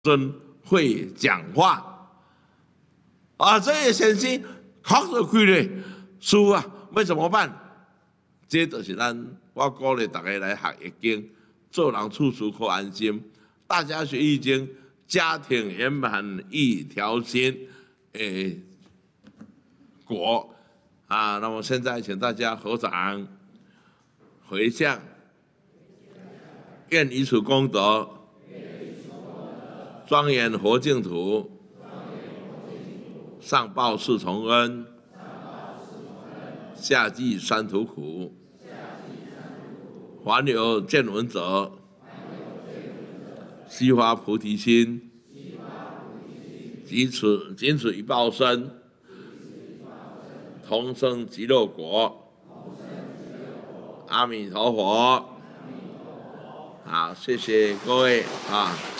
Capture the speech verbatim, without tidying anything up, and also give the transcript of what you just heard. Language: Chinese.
尊会讲话，啊，这些先生确实开了书啊，要怎么办？这就是咱我鼓励大家来学易经，做人处处可安心。大家学易经，家庭圆满一条心，诶，果啊。那么现在请大家合掌回向，愿以此功德。庄严佛净土，上报四重恩，下济三途苦。凡有见闻者，悉发菩提心，即此仅此一报身，同生极乐国。阿弥陀佛。好，谢谢各位啊。